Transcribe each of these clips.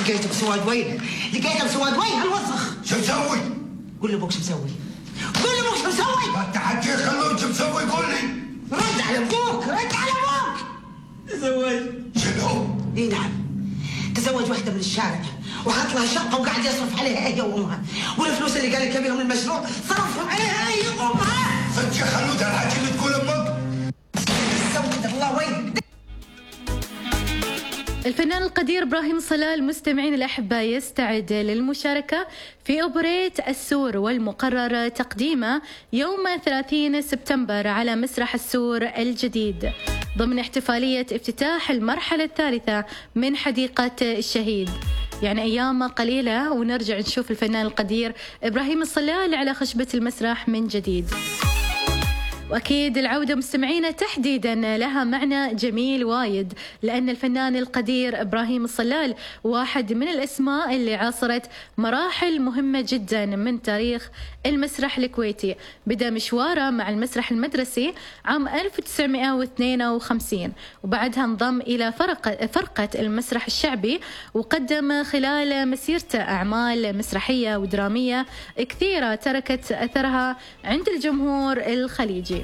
لقيتك سواد وين؟ لقيتك سواد وين هالوسخ؟ شو مسوي؟ قول لابوك شو مسوي؟ قول لابوك شو مسوي؟ انت حكيت خلوك شو مسوي قول لي. رد على ابوك، رد على ابوك. تزوج. شنو؟ اي نعم. تزوج واحدة من الشارع وحط لها شقة وقاعد يصرف عليها هي وامها، والفلوس اللي قال لك يبيهم المشروع صرفهم عليها هي وامها. صدق يا خلود هالحكي اللي تقول امك؟ سود الله وين؟ الفنان القدير إبراهيم صلال مستمعين الأحباء يستعد للمشاركة في أوبريت السور، والمقرر تقديمه يوم 30 سبتمبر على مسرح السور الجديد ضمن احتفالية افتتاح المرحلة الثالثة من حديقة الشهيد. يعني أيام قليلة ونرجع نشوف الفنان القدير إبراهيم الصلال على خشبة المسرح من جديد. وأكيد العودة مستمعينا تحديدا لها معنى جميل وايد، لأن الفنان القدير إبراهيم الصلال واحد من الأسماء اللي عاصرت مراحل مهمة جدا من تاريخ المسرح الكويتي. بدأ مشواره مع المسرح المدرسي عام 1952، وبعدها انضم إلى فرقة المسرح الشعبي، وقدم خلال مسيرته أعمال مسرحية ودرامية كثيرة تركت أثرها عند الجمهور الخليجي.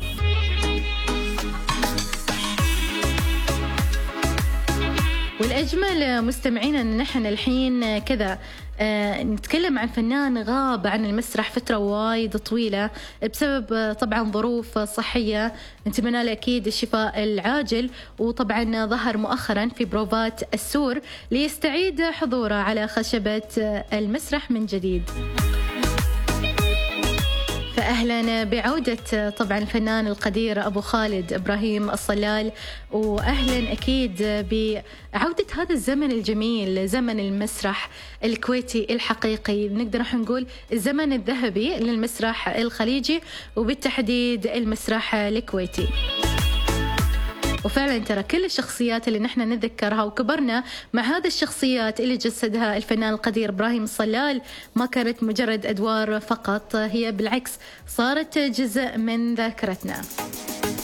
والأجمل مستمعينا أن نحن الحين كذا نتكلم عن فنان غاب عن المسرح فترة وايد طويلة بسبب طبعا ظروف صحية، نتمنى له أكيد الشفاء العاجل. وطبعا ظهر مؤخرا في بروفات السور ليستعيد حضوره على خشبة المسرح من جديد. فأهلا بعودة طبعا الفنان القدير أبو خالد إبراهيم الصلال، وأهلا أكيد بعودة هذا الزمن الجميل، زمن المسرح الكويتي الحقيقي، نقدر نقول الزمن الذهبي للمسرح الخليجي وبالتحديد المسرح الكويتي. وفعلا ترى كل الشخصيات اللي نحن نتذكرها وكبرنا مع هذه الشخصيات اللي جسدها الفنان القدير إبراهيم الصلال ما كانت مجرد أدوار فقط، هي بالعكس صارت جزء من ذاكرتنا.